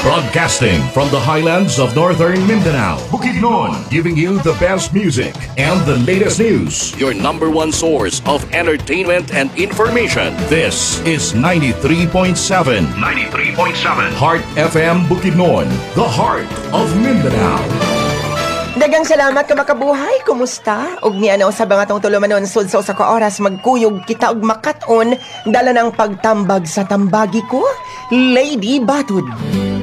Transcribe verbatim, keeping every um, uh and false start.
Broadcasting from the highlands of northern Mindanao, Bukidnon, giving you the best music and the latest news. Your number one source of entertainment and information. This is ninety-three point seven. ninety-three point seven. Heart F M Bukidnon, the heart of Mindanao. Dagang salamat ka makabuhay, kumusta? Og nianaw sa mga tong tulumanon sudso sa ka oras magkuyog kita og makaton dala ng pagtambag sa tambagi ko, Lady Batud.